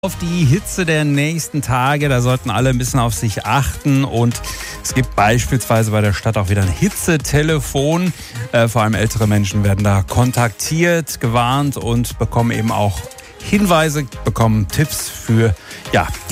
Auf die Hitze der nächsten Tage, da sollten alle ein bisschen auf sich achten und es gibt beispielsweise bei der Stadt auch wieder ein Hitzetelefon. Vor allem ältere Menschen werden da kontaktiert, gewarnt und bekommen eben auch Hinweise, bekommen Tipps für die